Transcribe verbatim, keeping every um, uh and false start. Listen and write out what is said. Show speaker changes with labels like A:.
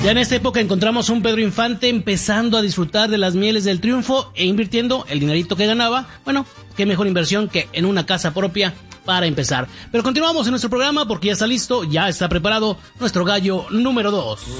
A: Ya en esta época encontramos a un Pedro Infante empezando a disfrutar de las mieles del triunfo e invirtiendo el dinerito que ganaba. Bueno, qué mejor inversión que en una casa propia para empezar. Pero continuamos en nuestro programa porque ya está listo, ya está preparado nuestro gallo número dos.